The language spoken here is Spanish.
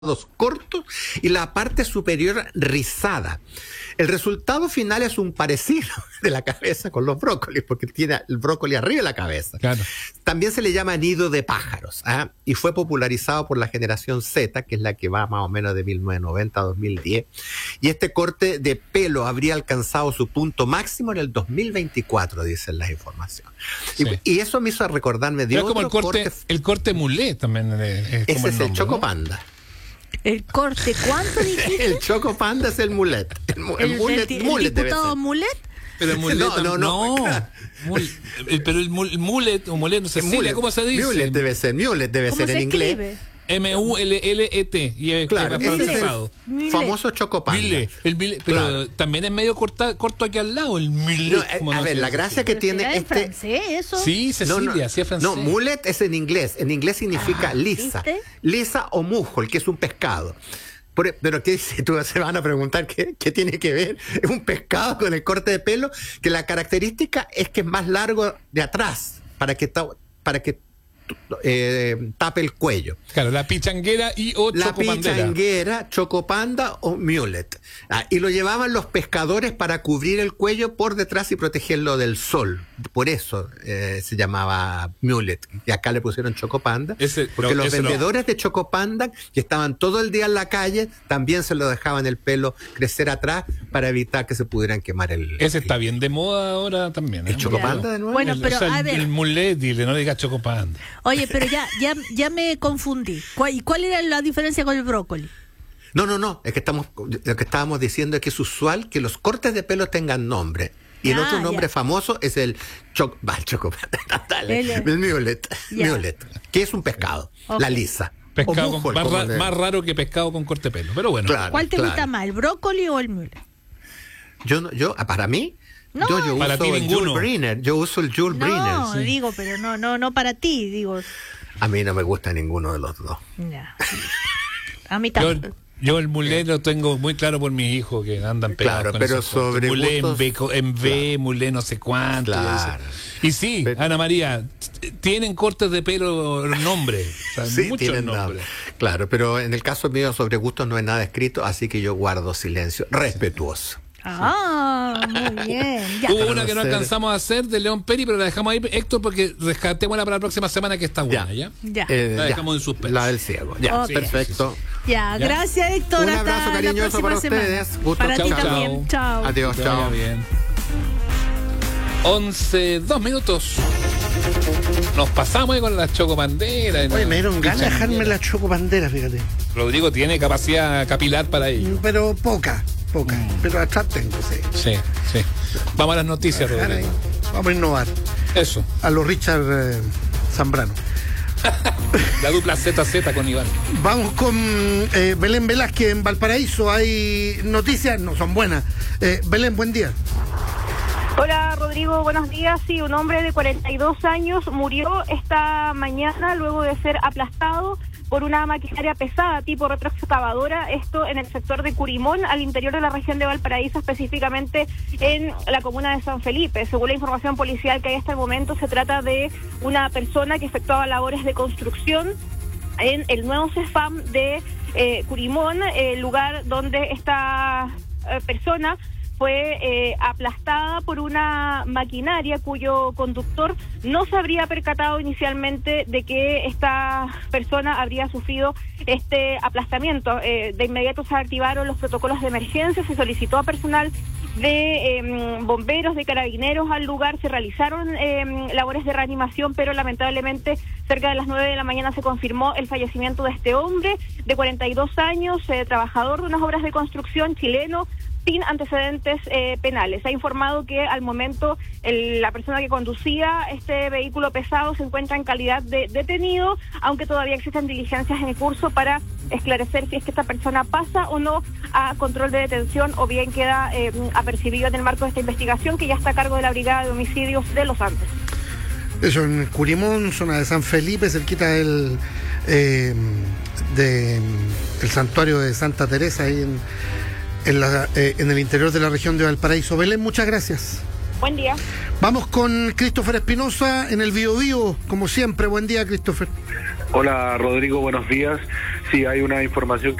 cortos y la parte superior rizada. El resultado final es un parecido de la cabeza con los brócolis, porque tiene el brócoli arriba de la cabeza. Claro. También se le llama nido de pájaros, y fue popularizado por la generación Z, que es la que va más o menos de 1990 a 2010. Y este corte de pelo habría alcanzado su punto máximo en el 2024, dicen las informaciones. Sí. Y eso me hizo recordarme de es otro como el corte mulet también. Ese como es el Choco ¿no? Panda. ¿El corte cuánto dijiste? El Choco Panda es el mulet. El mulet diputado Mulet. Pero el mulet no. Pero el mulet o mulet, no sé ¿cómo se dice? Mulet debe ser en inglés. M-U-L-L-E-T. Y es Claro, famoso Choco Panda. Pero claro, también es medio corto aquí al lado, el mulet. No, a ver, la gracia que tiene ¿En francés eso? Sí, Cecilia, sí es francés. No, mulet es en inglés. En inglés significa lisa. ¿viste? Lisa o muscol, que es un pescado. Pero ¿qué dice? Tú se van a preguntar qué tiene que ver. Es un pescado con el corte de pelo, que la característica es que es más largo de atrás, para que tape el cuello. Claro, la pichanguera o la chocopandera. pichanguera, chocopanda o mulet. Y lo llevaban los pescadores para cubrir el cuello por detrás y protegerlo del sol. Por eso se llamaba mulet. Y acá le pusieron chocopanda. Porque los vendedores de chocopanda, que estaban todo el día en la calle, también se lo dejaban el pelo crecer atrás para evitar que se pudieran quemar Ese está bien de moda ahora también. ¿El chocopanda de nuevo? Bueno, pero a ver. El mulet, dile, no digas chocopanda. Oye, pero ya me confundí. ¿Y cuál era la diferencia con el brócoli? No. Es que lo que estábamos diciendo es que es usual que los cortes de pelo tengan nombre. Y el otro nombre famoso es el mulet, que es un pescado, la lisa. Pescado más raro que pescado con corte de pelo, pero bueno. Claro, ¿cuál te gusta más, el brócoli o el mulet? Para mí, no, yo para uso ti el Jules Briner. Yo uso el Jules Briner. No, digo, pero no para ti, digo. A mí no me gusta ninguno de los dos. Ya. A mí tampoco. Yo el mulet lo tengo muy claro por mis hijos que andan pegados. Claro, con pero esos sobre mulet gustos, en V, mulet no sé cuánto. Claro. Y sí, Ana María, tienen cortes de pelo nombre. O sea, sí, muchos tienen nombres. Claro, pero en el caso mío sobre gustos no hay nada escrito, así que yo guardo silencio respetuoso. Muy bien. Ya. Hubo una que no alcanzamos a hacer de León Peri, pero la dejamos ahí, Héctor, porque rescatémosla para la próxima semana, que está buena, ¿ya? La dejamos en suspenso. La del ciego. Ya, Okay. perfecto. Ya, gracias, Héctor. Un hasta abrazo cariñoso la para próxima ustedes. semana. Gusto. Para ti Chao, también. Chao. Adiós, Que chao. vaya bien. 11:02. Nos pasamos ahí con la chocopandera. Oye, me dieron ganas de dejarme la chocopandera, fíjate. Rodrigo tiene capacidad capilar para ello. Pero poca. Pero atrás tengo, sí. Sí. Vamos a las noticias, Rodrigo. Vamos a innovar. Eso. A los Richard Zambrano. La dupla ZZ con Iván. Vamos con Belén Velázquez en Valparaíso. Hay noticias, no son buenas. Belén, buen día. Hola Rodrigo, buenos días. Sí, un hombre de 42 años murió esta mañana luego de ser aplastado por una maquinaria pesada tipo retroexcavadora, esto en el sector de Curimón, al interior de la región de Valparaíso, específicamente en la comuna de San Felipe. Según la información policial que hay hasta el momento, se trata de una persona que efectuaba labores de construcción en el nuevo CEFAM de Curimón, el lugar donde esta persona fue aplastada por una maquinaria cuyo conductor no se habría percatado inicialmente de que esta persona habría sufrido este aplastamiento. De inmediato se activaron los protocolos de emergencia, se solicitó a personal de bomberos, de carabineros al lugar, se realizaron labores de reanimación, pero lamentablemente cerca de las 9 de la mañana se confirmó el fallecimiento de este hombre de 42 años, trabajador de unas obras de construcción, chileno, sin antecedentes penales. Ha informado que al momento la persona que conducía este vehículo pesado se encuentra en calidad de detenido, aunque todavía existen diligencias en curso para esclarecer si es que esta persona pasa o no a control de detención o bien queda apercibido en el marco de esta investigación que ya está a cargo de la Brigada de Homicidios de Los Andes. Eso en Curimón, zona de San Felipe, cerquita del el santuario de Santa Teresa, ahí en el interior de la región de Valparaíso. Belén, muchas gracias. Buen día. Vamos con Christopher Espinosa en el Biobío, como siempre. Buen día, Christopher. Hola Rodrigo, buenos días. Sí, hay una información